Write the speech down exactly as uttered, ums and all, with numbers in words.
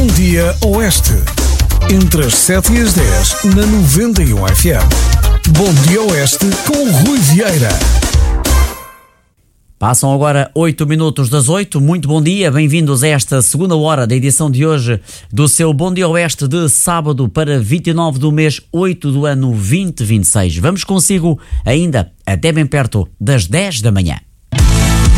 Bom Dia Oeste. Entre as sete e as dez, na noventa e um F M. Bom Dia Oeste com Rui Vieira. Passam agora oito minutos das oito. Muito bom dia, bem-vindos a esta segunda hora da edição de hoje do seu Bom Dia Oeste de sábado para vinte e nove do mês oito do ano vinte vinte e seis. Vamos consigo ainda até bem perto das dez da manhã.